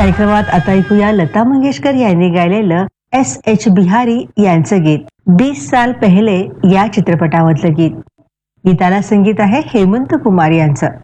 कार्यक्रमात आता ऐकूया लता मंगेशकर यांनी गायलेलं S.H. बिहारी यांचं गीत 20 साल पहले या चित्रपटामधलं गीत. गीताला संगीत आहे हेमंत कुमार यांचं.